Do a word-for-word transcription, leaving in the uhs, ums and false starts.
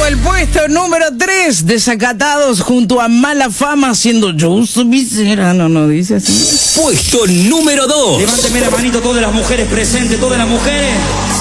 Ocupando el puesto número tres, Desacatados junto a Mala Fama, haciendo Yo soy visera. No, no dice así. Puesto número dos. Levánteme la manito todas las mujeres presentes, todas las mujeres.